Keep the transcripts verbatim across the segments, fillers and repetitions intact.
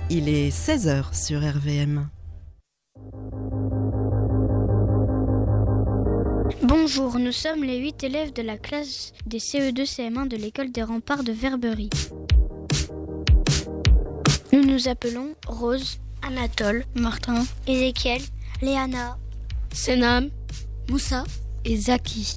Il est seize heures sur R V M. Bonjour, nous sommes les huit élèves de la classe des C E deux C M un de l'école des Remparts de Verberie. Nous nous appelons Rose, Anatole, Martin, Ézéchiel, Léana, Senam, Moussa et Zaki.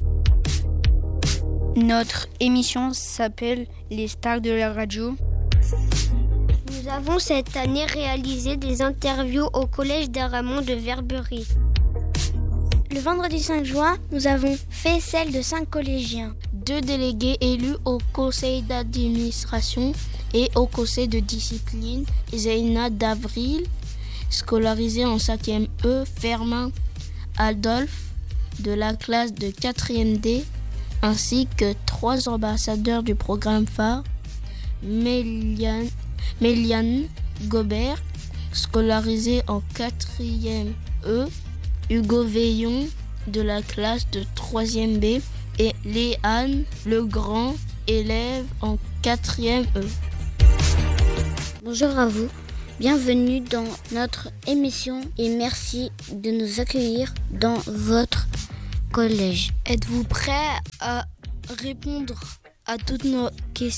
Notre émission s'appelle Les Stars de la radio. Nous avons cette année réalisé des interviews au collège d'Aramon de Verberie. Le vendredi cinq juin, nous avons fait celle de cinq collégiens. Deux délégués élus au conseil d'administration et au conseil de discipline. Zaina d'Avril, scolarisée en cinquième E, Fermin Adolphe, de la classe de quatrième D, ainsi que trois ambassadeurs du programme phare, Méliane, Méliane Gobert, scolarisée en quatrième E, Hugo Veillon, de la classe de troisième B, et Léane Legrand, élève en quatrième E. Bonjour à vous, bienvenue dans notre émission et merci de nous accueillir dans votre collège. Êtes-vous prêts à répondre à toutes nos questions ?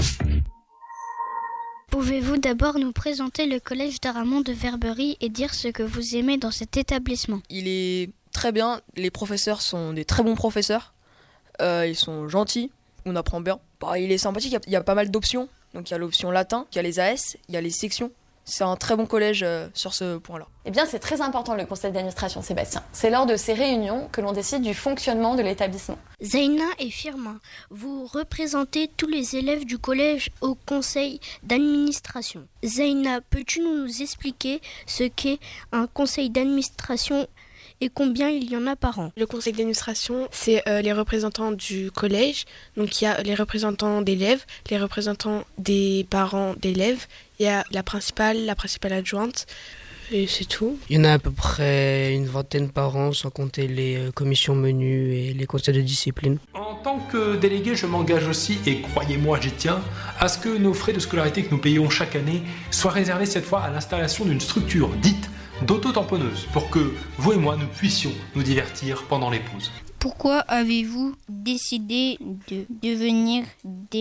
Pouvez-vous d'abord nous présenter le collège d'Aramon de Verberie et dire ce que vous aimez dans cet établissement ? Il est très bien, les professeurs sont des très bons professeurs, euh, ils sont gentils, on apprend bien. Bah, il est sympathique, il y, a, il y a pas mal d'options, donc il y a l'option latin, il y a les A S, il y a les sections. C'est un très bon collège euh, sur ce point-là. Eh bien, c'est très important le conseil d'administration, Sébastien. C'est lors de ces réunions que l'on décide du fonctionnement de l'établissement. Zaina et Firmin, vous représentez tous les élèves du collège au conseil d'administration. Zaina, peux-tu nous expliquer ce qu'est un conseil d'administration et combien il y en a par an ? Le conseil d'administration, c'est euh, les représentants du collège. Donc il y a les représentants d'élèves, les représentants des parents d'élèves, il y a la principale, la principale adjointe, et c'est tout. Il y en a à peu près une vingtaine par an, sans compter les euh, commissions menues et les conseils de discipline. En tant que délégué, je m'engage aussi, et croyez-moi, j'y tiens, à ce que nos frais de scolarité que nous payons chaque année soient réservés cette fois à l'installation d'une structure dite d'auto-tamponneuse, pour que vous et moi, nous puissions nous divertir pendant les pauses. Pourquoi avez-vous décidé de devenir délégué ?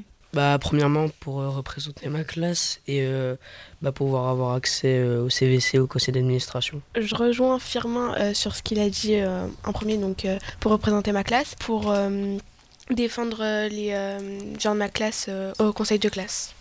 Bah, premièrement, pour euh, représenter ma classe et euh, bah, pouvoir avoir accès euh, au C V C, au conseil d'administration. Je rejoins Firmin euh, sur ce qu'il a dit euh, en premier, donc euh, pour représenter ma classe, pour euh, défendre euh, les euh, gens de ma classe euh, au conseil de classe.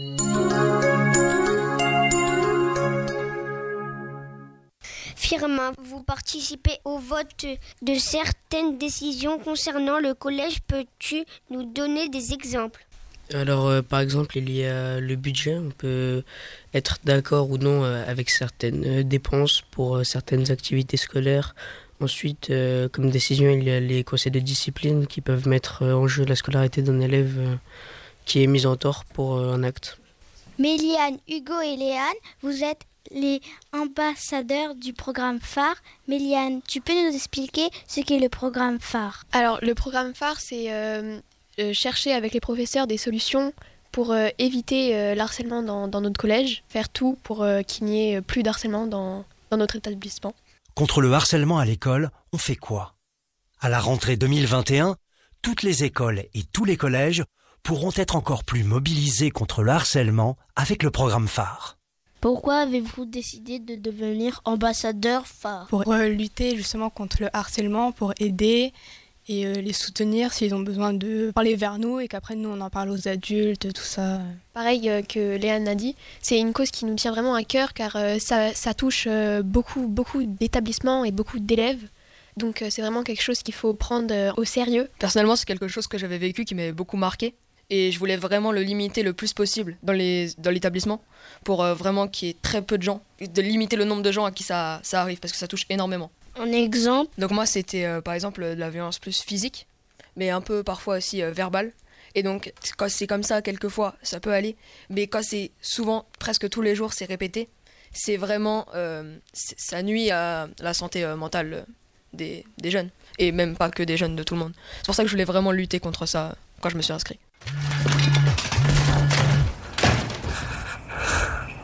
Firmin, vous participez au vote de certaines décisions concernant le collège. Peux-tu nous donner des exemples ? Alors, euh, par exemple, il y a le budget. On peut être d'accord ou non euh, avec certaines euh, dépenses pour euh, certaines activités scolaires. Ensuite, euh, comme décision, il y a les conseils de discipline qui peuvent mettre euh, en jeu la scolarité d'un élève euh, qui est mis en tort pour euh, un acte. Méliane, Hugo et Léane, vous êtes les ambassadeurs du programme phare. Méliane, tu peux nous expliquer ce qu'est le programme phare ? Alors, le programme phare, c'est euh, euh, chercher avec les professeurs des solutions pour euh, éviter euh, l'harcèlement dans, dans notre collège, faire tout pour euh, qu'il n'y ait plus d'harcèlement dans, dans notre établissement. Contre le harcèlement à l'école, on fait quoi ? À la rentrée deux mille vingt et un, toutes les écoles et tous les collèges pourront être encore plus mobilisés contre le harcèlement avec le programme phare. Pourquoi avez-vous décidé de devenir ambassadeur phare ? Pour euh, lutter justement contre le harcèlement, pour aider et euh, les soutenir s'ils ont besoin de parler vers nous et qu'après nous on en parle aux adultes, tout ça. Pareil euh, que Léane a dit, c'est une cause qui nous tient vraiment à cœur car euh, ça, ça touche euh, beaucoup, beaucoup d'établissements et beaucoup d'élèves. Donc euh, c'est vraiment quelque chose qu'il faut prendre euh, au sérieux. Personnellement, c'est quelque chose que j'avais vécu qui m'avait beaucoup marqué. Et je voulais vraiment le limiter le plus possible dans, les, dans l'établissement pour euh, vraiment qu'il y ait très peu de gens, de limiter le nombre de gens à qui ça, ça arrive parce que ça touche énormément. Un exemple ? Donc moi c'était euh, par exemple de la violence plus physique, mais un peu parfois aussi euh, verbale. Et donc quand c'est comme ça quelquefois ça peut aller, mais quand c'est souvent, presque tous les jours c'est répété, c'est vraiment, euh, c'est, ça nuit à la santé euh, mentale euh, des, des jeunes. Et même pas que des jeunes, de tout le monde. C'est pour ça que je voulais vraiment lutter contre ça quand je me suis inscrit.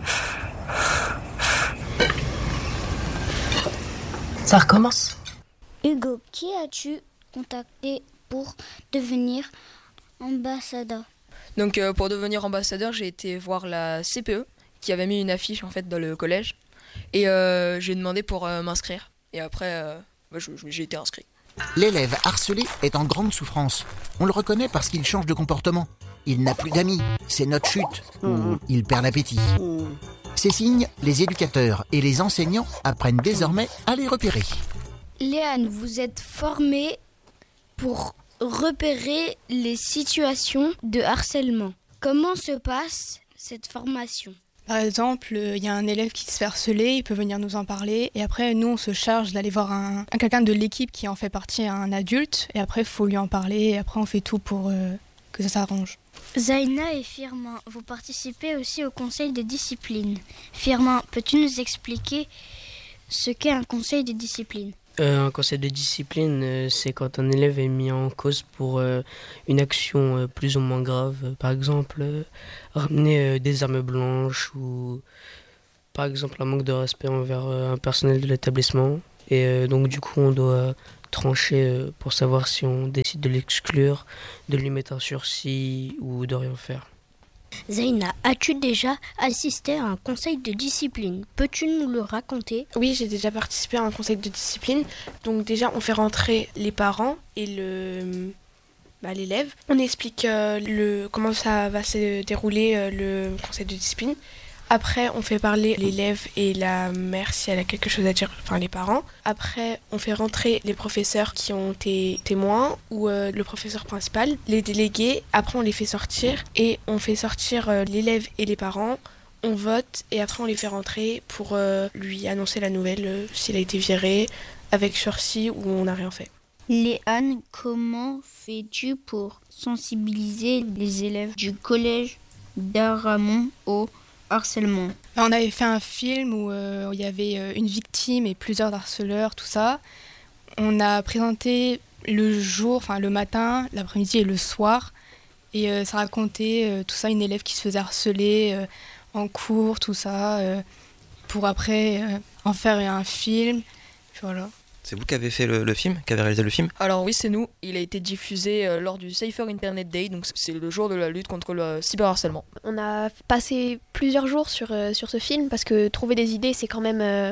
Ça recommence. Hugo, qui as-tu contacté pour devenir ambassadeur? Donc euh, pour devenir ambassadeur, j'ai été voir la C P E qui avait mis une affiche en fait dans le collège et euh, j'ai demandé pour euh, m'inscrire et après euh, bah, je, j'ai été inscrit. L'élève harcelé est en grande souffrance. On le reconnaît parce qu'il change de comportement. Il n'a plus d'amis, c'est notre chute. Mmh. Il perd l'appétit. Mmh. Ces signes, les éducateurs et les enseignants apprennent désormais à les repérer. Léane, vous êtes formée pour repérer les situations de harcèlement. Comment se passe cette formation ? Par exemple, il y a un élève qui se fait harceler, il peut venir nous en parler. Et après, nous, on se charge d'aller voir un, un quelqu'un de l'équipe qui en fait partie, un adulte. Et après, il faut lui en parler. Et après, on fait tout pour euh, que ça s'arrange. Zaina et Firmin, vous participez aussi au conseil de discipline. Firmin, peux-tu nous expliquer ce qu'est un conseil de discipline ? Euh, un conseil de discipline, euh, c'est quand un élève est mis en cause pour euh, une action euh, plus ou moins grave. Euh, par exemple, euh, ramener euh, des armes blanches ou par exemple un manque de respect envers euh, un personnel de l'établissement. Et euh, donc du coup, on doit euh, trancher euh, pour savoir si on décide de l'exclure, de lui mettre un sursis ou de rien faire. Zaina, as-tu déjà assisté à un conseil de discipline ? Peux-tu nous le raconter ? Oui, j'ai déjà participé à un conseil de discipline. Donc déjà, on fait rentrer les parents et le, bah, l'élève. On explique euh, le, comment ça va se dérouler euh, le conseil de discipline. Après, on fait parler l'élève et la mère si elle a quelque chose à dire, enfin les parents. Après, on fait rentrer les professeurs qui ont été témoins ou euh, le professeur principal, les délégués. Après, on les fait sortir et on fait sortir euh, l'élève et les parents. On vote et après, on les fait rentrer pour euh, lui annoncer la nouvelle, euh, s'il a été viré, avec sursis ou on n'a rien fait. Léane, comment fais-tu pour sensibiliser les élèves du collège d'Aramon au harcèlement? On avait fait un film où euh, il y avait une victime et plusieurs harceleurs, tout ça. On a présenté le jour, enfin le matin, l'après-midi et le soir. Et euh, ça racontait euh, tout ça, une élève qui se faisait harceler euh, en cours, tout ça, euh, pour après euh, en faire un film. Puis voilà. C'est vous qui avez fait le, le film, qui avez réalisé le film ? Alors oui, c'est nous. Il a été diffusé euh, lors du Safer Internet Day, donc c'est le jour de la lutte contre le cyberharcèlement. On a passé plusieurs jours sur, euh, sur ce film parce que trouver des idées, c'est quand même euh,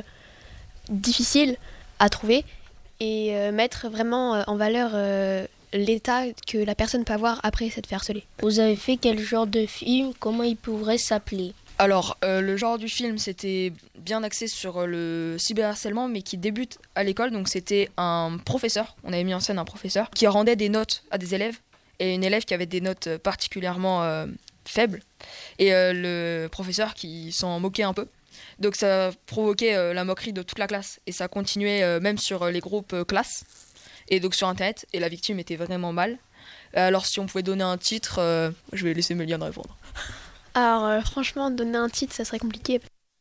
difficile à trouver et euh, mettre vraiment euh, en valeur euh, l'état que la personne peut avoir après s'être fait harceler. Vous avez fait quel genre de film ? Comment il pourrait s'appeler ? Alors, euh, le genre du film, c'était bien axé sur euh, le cyberharcèlement, mais qui débute à l'école. Donc, c'était un professeur, on avait mis en scène un professeur, qui rendait des notes à des élèves, et une élève qui avait des notes particulièrement euh, faibles, et euh, le professeur qui s'en moquait un peu. Donc, ça provoquait euh, la moquerie de toute la classe, et ça continuait euh, même sur euh, les groupes euh, classes, et donc sur Internet, et la victime était vraiment mal. Alors, si on pouvait donner un titre, euh, je vais laisser Méliane répondre. Alors euh, franchement, donner un titre, ça serait compliqué.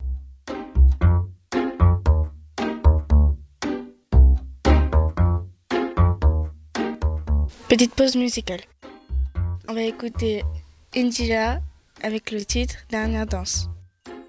Petite pause musicale. On va écouter Indira avec le titre Dernière danse.